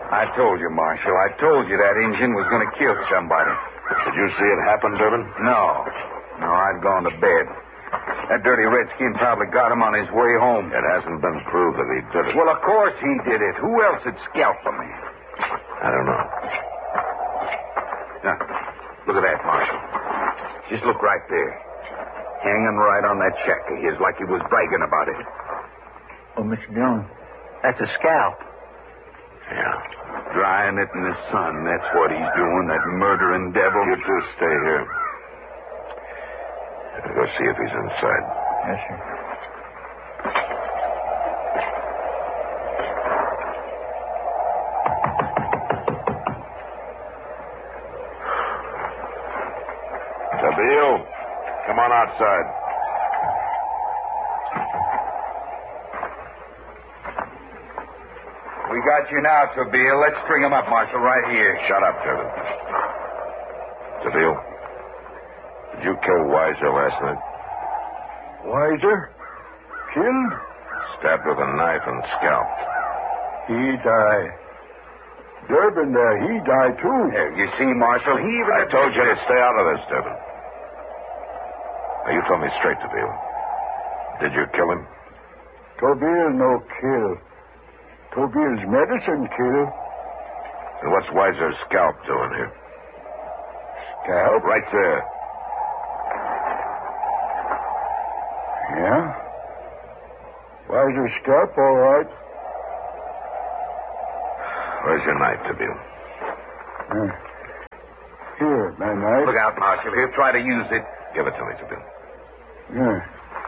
I told you, Marshal. I told you that Injun was going to kill somebody. Did you see it happen, Durbin? No. No, I'd gone to bed. That dirty redskin probably got him on his way home. It hasn't been proved that he did it. Well, of course he did it. Who else would scalp a man? I don't know. Now, look at that, Marshal. Just look right there. Hanging right on that check of his like he was bragging about it. Oh, Mr. Dillon, that's a scalp. Yeah. Drying it in the sun. That's what he's doing, that murdering devil. You two stay here. I'll go see if he's inside. Yes, sir. Tabeel, come on outside. We got you now, Tabeel. Let's string him up, Marshal, right here. Shut up, Durbin. Tabeel, did you kill Weiser last night? Weiser? Killed? Stabbed with a knife and scalped. He died. Durbin there, he died too. There, you see, Marshal, he even... I told you to stay out of this, Durbin. Now, you tell me straight, Tabeel. Did you kill him? Tobeel no kill. Tobeel's medicine kill. And what's Weiser's scalp doing here? Scalp? Right there. Yeah? Weiser's scalp, all right. Where's your knife, Tabeel? Here, my knife. Look out, Marshal. He'll try to use it. Give it to me, Tabeel. Yeah.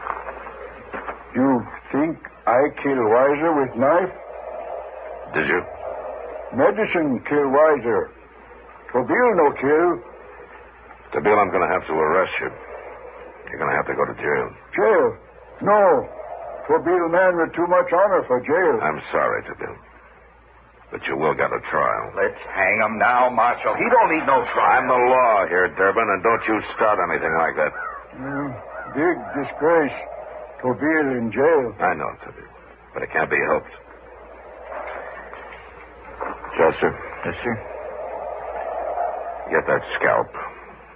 You think I kill Weiser with knife? Did you? Medicine kill Weiser. Tobeel no kill. Tabeel, I'm going to have to arrest you. You're going to have to go to jail. Jail? No. Tobeel man with too much honor for jail. I'm sorry, Tabeel. But you will get a trial. Let's hang him now, Marshal. He don't need no trial. I'm the law here, Durbin, and don't you start anything like that. Big disgrace. Tobeel in jail. I know, Tabeel, but it can't be helped. Chester. Yes, sir. Get that scalp.